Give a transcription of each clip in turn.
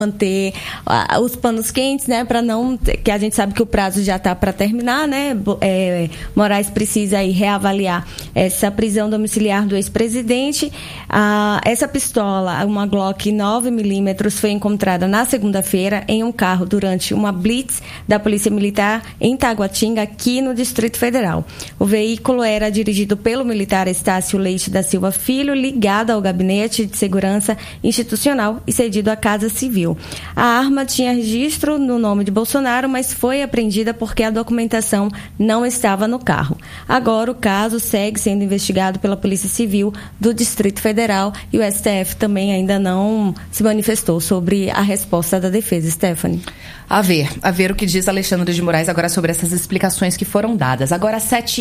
manter os panos quentes, né, para não, que a gente sabe que o prazo já está para terminar, né, Moraes precisa aí reavaliar essa prisão domiciliar do ex-presidente. Essa pistola, uma Glock 9mm, foi encontrada na segunda-feira em um carro durante uma blitz da Polícia Militar em Taguatinga, aqui no Distrito Federal. O veículo era dirigido pelo militar Estácio Leite da Silva Filho, ligado ao Gabinete de Segurança Institucional e cedido à Casa Civil. A arma tinha registro no nome de Bolsonaro, mas foi apreendida porque a documentação não estava no carro. Agora o caso segue sendo investigado pela Polícia Civil do Distrito Federal e o STF também ainda não se manifestou sobre a resposta da defesa. Stephanie. A ver o que diz Alexandre de Moraes agora sobre essas explicações que foram dadas. Agora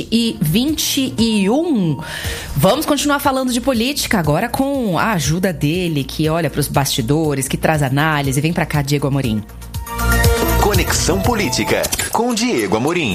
7h21. Vamos continuar falando de política agora com a ajuda dele, que olha para os bastidores, que traz análise. Vem para cá, Diego Amorim. Conexão Política com Diego Amorim.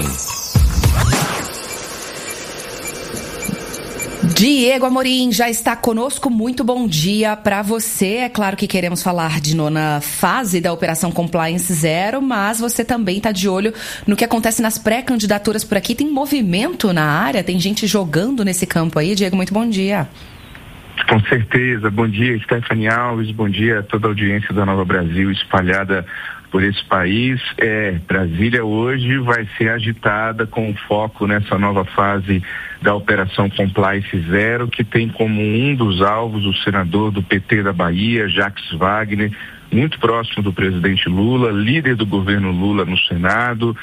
Diego Amorim já está conosco, muito bom dia para você. É claro que queremos falar de nona fase da Operação Compliance Zero, mas você também está de olho no que acontece nas pré-candidaturas por aqui. Tem movimento na área, tem gente jogando nesse campo aí. Diego, muito bom dia. Com certeza, bom dia Stephanie Alves, bom dia a toda a audiência da Nova Brasil espalhada por esse país. Brasília hoje vai ser agitada com foco nessa nova fase da Operação Compliance Zero, que tem como um dos alvos o senador do PT da Bahia, Jacques Wagner, muito próximo do presidente Lula, líder do governo Lula no Senado,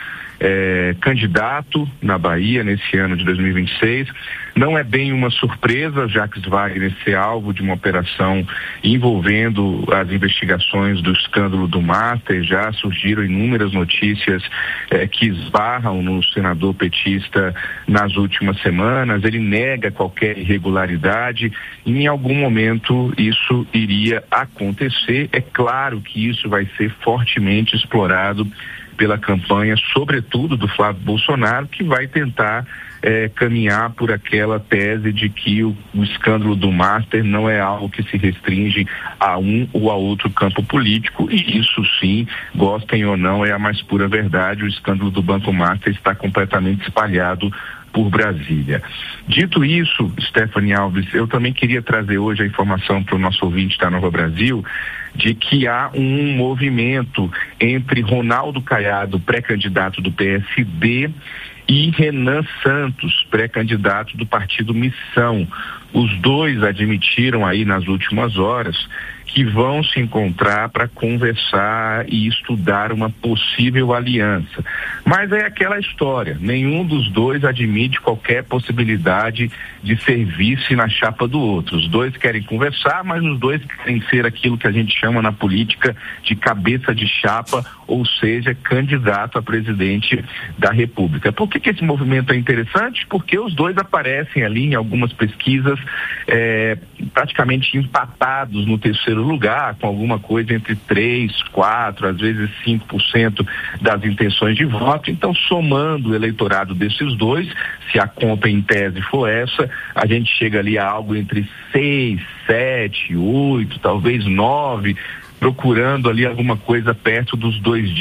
candidato na Bahia nesse ano de 2026. Não é bem uma surpresa Jacques Wagner ser alvo de uma operação envolvendo as investigações do escândalo do Master. Já surgiram inúmeras notícias que esbarram no senador petista nas últimas semanas. Ele nega qualquer irregularidade e em algum momento isso iria acontecer. É claro que isso vai ser fortemente explorado pela campanha, sobretudo do Flávio Bolsonaro, que vai tentar caminhar por aquela tese de que o escândalo do Master não é algo que se restringe a um ou a outro campo político, e isso sim, gostem ou não, é a mais pura verdade. O escândalo do Banco Master está completamente espalhado por Brasília. Dito isso, Stephanie Alves, eu também queria trazer hoje a informação para o nosso ouvinte da Nova Brasil de que há um movimento entre Ronaldo Caiado, pré-candidato do PSD, e Renan Santos, pré-candidato do Partido Missão. Os dois admitiram aí nas últimas horas que vão se encontrar para conversar e estudar uma possível aliança. Mas é aquela história, nenhum dos dois admite qualquer possibilidade de ser vice na chapa do outro. Os dois querem conversar, mas os dois querem ser aquilo que a gente chama na política de cabeça de chapa, ou seja, candidato a presidente da República. Por que esse movimento é interessante? Porque os dois aparecem ali em algumas pesquisas praticamente empatados no terceiro lugar, com alguma coisa entre 3%, 4%, às vezes 5% das intenções de voto. Então, somando o eleitorado desses dois, se a conta em tese for essa, a gente chega ali a algo entre 6%, 7%, 8%, talvez 9%, procurando ali alguma coisa perto dos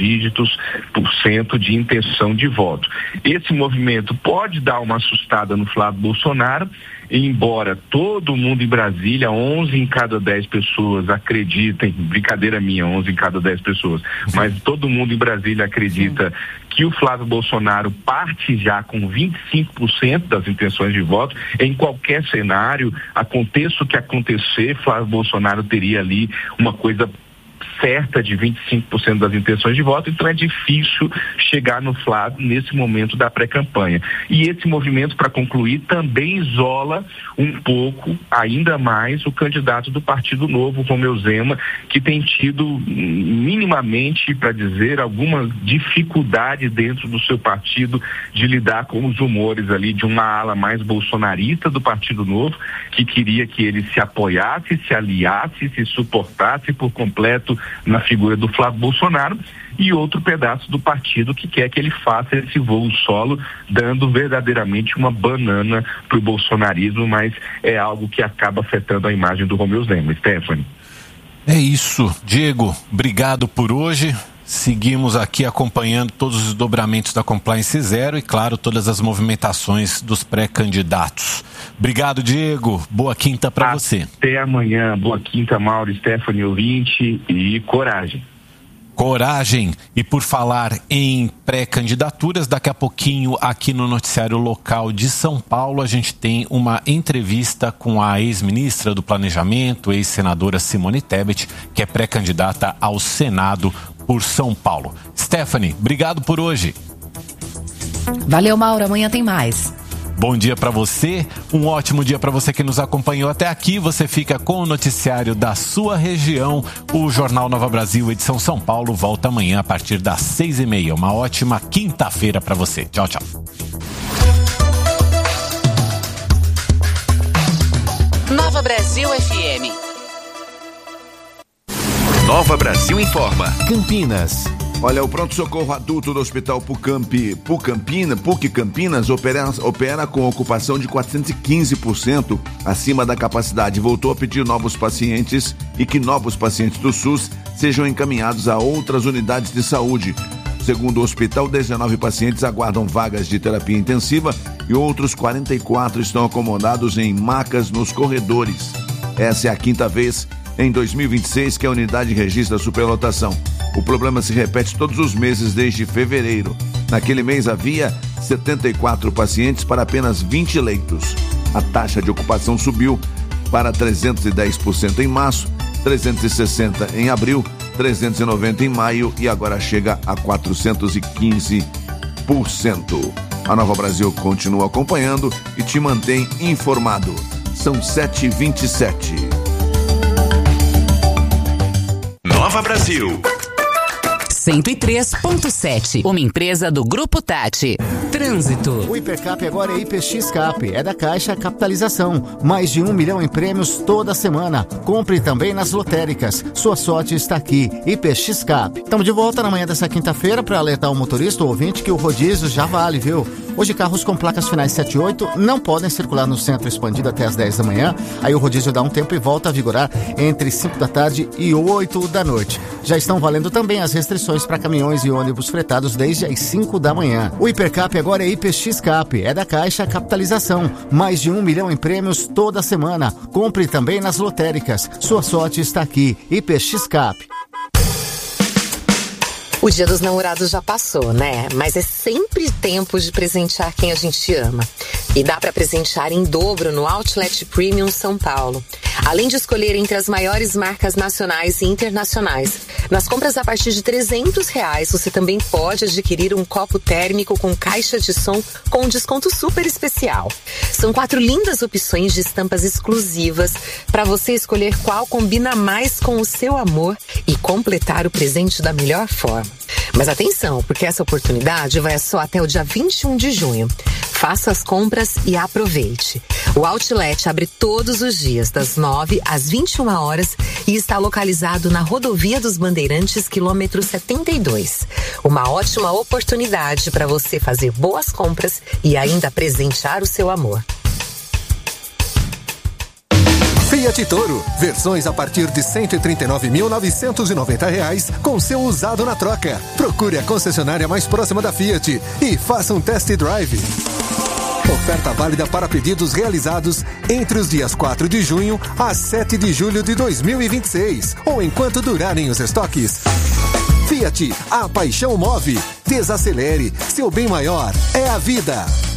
2% de intenção de voto. Esse movimento pode dar uma assustada no Flávio Bolsonaro, embora todo mundo em Brasília, 11 em cada 10 pessoas acreditem, brincadeira minha, 11 em cada 10 pessoas, mas todo mundo em Brasília acredita que o Flávio Bolsonaro parte já com 25% das intenções de voto. Em qualquer cenário, aconteça o que acontecer, Flávio Bolsonaro teria ali uma coisa certa de 25% das intenções de voto, então é difícil chegar no Flávio nesse momento da pré-campanha. E esse movimento, para concluir, também isola um pouco, ainda mais, o candidato do Partido Novo, Romeu Zema, que tem tido minimamente, para dizer, alguma dificuldade dentro do seu partido de lidar com os rumores ali de uma ala mais bolsonarista do Partido Novo, que queria que ele se apoiasse, se aliasse, se suportasse por completo na figura do Flávio Bolsonaro, e outro pedaço do partido que quer que ele faça esse voo solo, dando verdadeiramente uma banana para o bolsonarismo, mas é algo que acaba afetando a imagem do Romeu Zema. Stephanie. É isso, Diego, obrigado por hoje. Seguimos aqui acompanhando todos os desdobramentos da Compliance Zero e, claro, todas as movimentações dos pré-candidatos. Obrigado, Diego. Boa quinta para você. Até amanhã. Boa quinta, Mauro, Stephanie, ouvinte, e coragem. Coragem. E por falar em pré-candidaturas, daqui a pouquinho aqui no noticiário local de São Paulo a gente tem uma entrevista com a ex-ministra do Planejamento, ex-senadora Simone Tebet, que é pré-candidata ao Senado por São Paulo. Stephanie, obrigado por hoje. Valeu, Mauro. Amanhã tem mais. Bom dia para você, um ótimo dia para você que nos acompanhou até aqui. Você fica com o noticiário da sua região. O Jornal Nova Brasil, edição São Paulo, volta amanhã a partir das 6h30. Uma ótima quinta-feira para você. Tchau, tchau. Nova Brasil FM. Nova Brasil informa. Campinas. Olha, o pronto-socorro adulto do Hospital PUC Campinas opera com ocupação de 415% acima da capacidade. Voltou a pedir novos pacientes e que novos pacientes do SUS sejam encaminhados a outras unidades de saúde. Segundo o hospital, 19 pacientes aguardam vagas de terapia intensiva e outros 44 estão acomodados em macas nos corredores. Essa é a quinta vez em 2026 que a unidade registra superlotação. O problema se repete todos os meses desde fevereiro. Naquele mês havia 74 pacientes para apenas 20 leitos. A taxa de ocupação subiu para 310% em março, 360% em abril, 390% em maio e agora chega a 415%. A Nova Brasil continua acompanhando e te mantém informado. São 7h27. Nova Brasil. 103.7, uma empresa do Grupo Tati. Trânsito. O Hipercap agora é IPX Cap, é da Caixa Capitalização. Mais de 1 milhão em prêmios toda semana. Compre também nas lotéricas. Sua sorte está aqui, IPX Cap. Estamos de volta na manhã dessa quinta-feira para alertar o motorista ou ouvinte que o rodízio já vale, viu? Hoje carros com placas finais 7 e 8 não podem circular no centro expandido até as 10 da manhã. Aí o rodízio dá um tempo e volta a vigorar entre 5 da tarde e 8 da noite. Já estão valendo também as restrições para caminhões e ônibus fretados desde as 5 da manhã. O Hipercap agora é IPX Cap, é da Caixa Capitalização. Mais de 1 milhão em prêmios toda semana. Compre também nas lotéricas. Sua sorte está aqui, IPX Cap. O Dia dos Namorados já passou, né? Mas é sempre tempo de presentear quem a gente ama. E dá para presentear em dobro no Outlet Premium São Paulo. Além de escolher entre as maiores marcas nacionais e internacionais, nas compras a partir de R$300, você também pode adquirir um copo térmico com caixa de som com um desconto super especial. São 4 lindas opções de estampas exclusivas para você escolher qual combina mais com o seu amor e completar o presente da melhor forma. Mas atenção, porque essa oportunidade vai só até o dia 21 de junho. Faça as compras e aproveite. O Outlet abre todos os dias, das 9 às 21 horas e está localizado na Rodovia dos Bandeirantes, quilômetro 72. Uma ótima oportunidade para você fazer boas compras e ainda presentear o seu amor. Fiat Toro, versões a partir de R$ 139.990 com seu usado na troca. Procure a concessionária mais próxima da Fiat e faça um test drive. Oferta válida para pedidos realizados entre os dias 4 de junho a 7 de julho de 2026 ou enquanto durarem os estoques. Fiat, a paixão move. Desacelere, seu bem maior é a vida.